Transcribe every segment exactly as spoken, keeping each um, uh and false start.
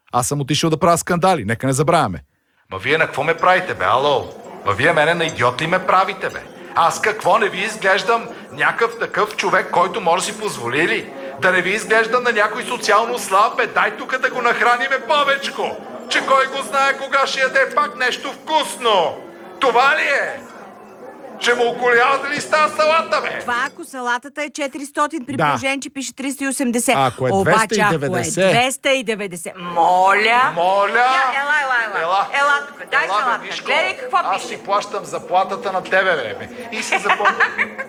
Аз съм отишъл да правя скандали, нека не забравяме. Ма вие на какво ме правите, бе, ало? Ма вие мене на идиот ли ме правите, бе? Аз какво, не ви изглеждам някакъв такъв човек, който може да си позволи ли? Да не ви изглеждам на някой социално слаб, бе, дай тук да го нахраниме повечко. Че кой го знае кога ще яде пак нещо вкусно. Това ли е? Че му околявате ли става салата, бе? Това ако салатата е четиристотин, при Да. положение, че пише триста и осемдесет. А, ако е Обаче, двеста и деветдесет. ако е двеста и деветдесет, моля... Моля! Я, ела, ела, ела. Ела, Ела тук, дай ела, бе, салата. виж Гледай какво Аз пише. си плащам заплатата на тебе, бе, бе. И си запомня.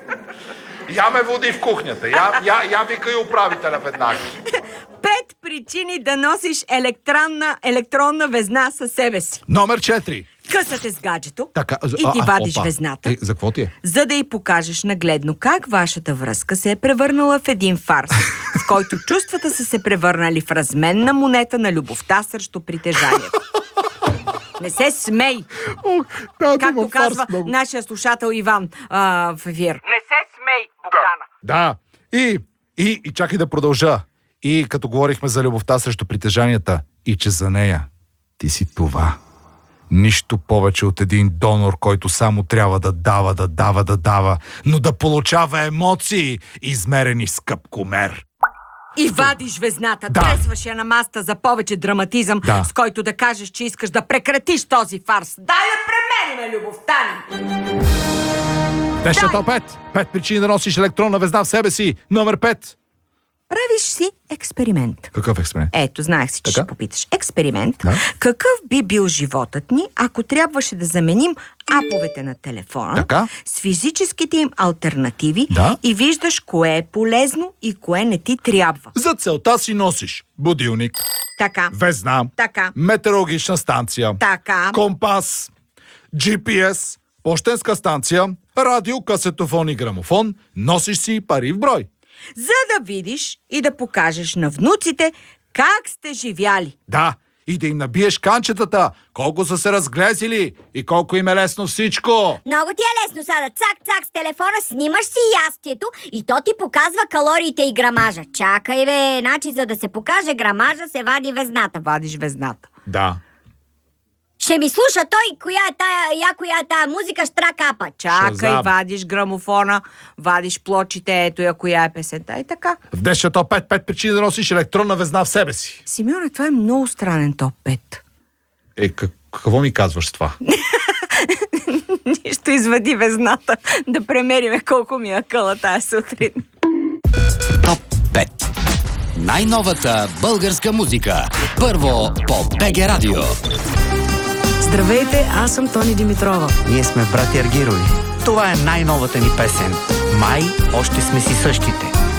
Я ме води в кухнята. Я, я, я викай управителя веднага. Пет причини да носиш електронна, електронна везна със себе си. Номер четири. Късате с гаджето Така, и ти а, а, вадиш опа. везната, Е, за какво ти е? за да й покажеш нагледно как вашата връзка се е превърнала в един фарс, в който чувствата са се превърнали в разменна монета на любовта срещу притежанието. Не се смей! Както казва нашия слушател Иван а, в ефир. Не се смей, Богдана! Да. И, и, и чакай да продължа. И като говорихме за любовта срещу притежанията, и че за нея ти си това. Нищо повече от един донор, който само трябва да дава, да дава, да дава, но да получава емоции, измерени с къпкомер. И вадиш везната, Да. тресваш я на маста за повече драматизъм, Да. с който да кажеш, че искаш да прекратиш този фарс. Дай да премениме любовта ни! Днешната пет. Пет причини да носиш електронна везна в себе си. Номер пет. Правиш си експеримент. Какъв експеримент? Ето, знаех си, че Така? ще попиташ. Експеримент. Да. Какъв би бил животът ни, ако трябваше да заменим аповете на телефона Така. с физическите им алтернативи Да. и виждаш кое е полезно и кое не ти трябва. За целта си носиш будилник, Така. везна, Така. метеорологична станция, Така. компас, джи пи ес, пощенска станция, радио, касетофон и грамофон, носиш си пари в брой. За да видиш и да покажеш на внуците как сте живяли. Да, и да им набиеш канчетата, колко са се разглезили и колко им е лесно всичко. Много ти е лесно сега да цак-цак с телефона, снимаш си ястието и то ти показва калориите и грамажа. Чакай бе, значи за да се покаже грамажа се вади везната. Вадиш везната. Да. Ще ми слуша той, коя е тая, я коя е тая музика, штра капа. Чакай, Шазам. вадиш грамофона, вадиш плочите, ето я коя е песента и така. В днешната топ пет, пет причини да носиш електронна везна в себе си. Симеоне, това е много странен топ пет. Е, как, какво ми казваш с това? Ще извади везната, да премериме колко ми е къла тая сутрин. Топ пет. Най-новата българска музика. Първо по БГ Радио. Здравейте, аз съм Тони Димитрова. Ние сме брати Аргирови. Това е най-новата ни песен. Май още сме си същите.